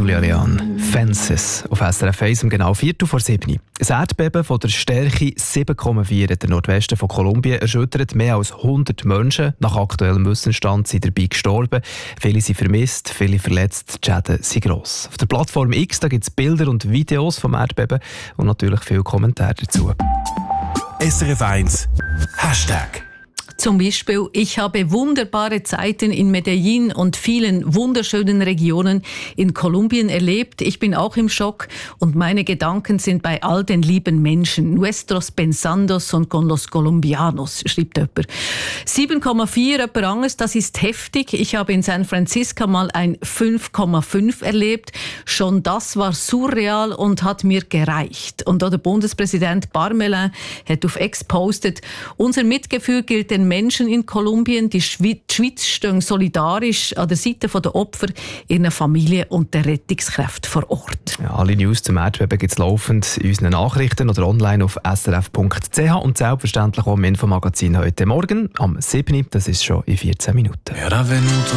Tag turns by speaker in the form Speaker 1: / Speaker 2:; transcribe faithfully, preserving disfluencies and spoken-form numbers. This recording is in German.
Speaker 1: Julia Leon. Fences auf S R F eins um genau Viertel vor sieben. Ein Erdbeben von der Stärke sieben Komma vier in der Nordwesten von Kolumbien erschüttert mehr als hundert Menschen. Nach aktuellem Wissensstand sind dabei gestorben. Viele sind vermisst, viele verletzt. Die Schäden sind gross. Auf der Plattform X gibt es Bilder und Videos vom Erdbeben und natürlich viele Kommentare dazu.
Speaker 2: S R F eins Hashtag.
Speaker 3: Zum Beispiel, ich habe wunderbare Zeiten in Medellin und vielen wunderschönen Regionen in Kolumbien erlebt. Ich bin auch im Schock und meine Gedanken sind bei all den lieben Menschen. Nuestros pensando son con los colombianos, schreibt jemand. sieben Komma vier, jemand anderes, das ist heftig. Ich habe in San Francisco mal ein fünf Komma fünf erlebt. Schon das war surreal und hat mir gereicht. Und auch der Bundespräsident Parmelin hat auf X postet, unser Mitgefühl gilt den Menschen in Kolumbien. Die Schweiz stehen solidarisch an der Seite der Opfer, ihrer Familie und der Rettungskräfte vor Ort.
Speaker 1: Ja, alle News zum Erdbeben gibt es laufend in unseren Nachrichten oder online auf s r f punkt c h und selbstverständlich auch im Infomagazin heute Morgen am sieben. Das ist schon in vierzehn Minuten.